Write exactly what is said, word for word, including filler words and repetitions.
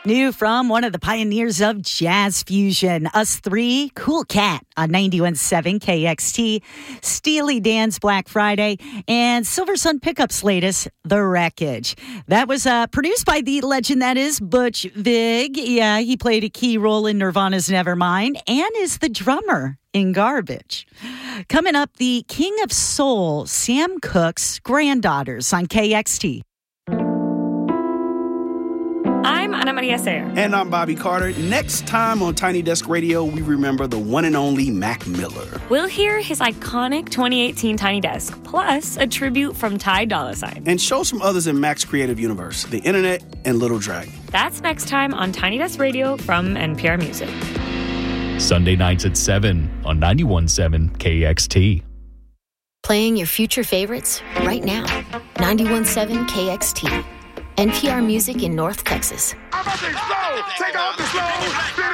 New from one of the pioneers of jazz fusion, Us Three, Cool Cat on ninety-one point seven K X T, Steely Dan's Black Friday, and Silver Sun Pickup's latest, The Wreckage. That was uh, produced by the legend that is Butch Vig. Yeah, he played a key role in Nirvana's Nevermind and is the drummer in Garbage. Coming up, the King of Soul, Sam Cooke's granddaughters on K X T. I'm Ana Maria Sayer. And I'm Bobby Carter. Next time on Tiny Desk Radio, we remember the one and only Mac Miller. We'll hear his iconic twenty eighteen Tiny Desk, plus a tribute from Ty Dolla $ign. And show some others in Mac's creative universe, the internet and Little Dragon. That's next time on Tiny Desk Radio from N P R Music. Sunday nights at seven on ninety-one point seven K X T. Playing your future favorites right now. ninety-one point seven K X T. N P R Music in North Texas. I'm about to explode. Take off the slow.